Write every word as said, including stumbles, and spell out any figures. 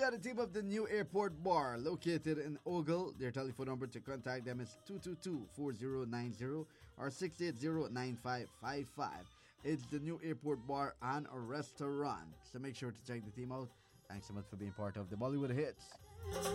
got a team of the New Airport Bar located in Ogle. Their telephone number to contact them is two two two, four zero nine zero or six eight zero, nine five five five. It's the New Airport Bar and a restaurant. So make sure to check the team out. Thanks so much for being part of the Bollywood Hits.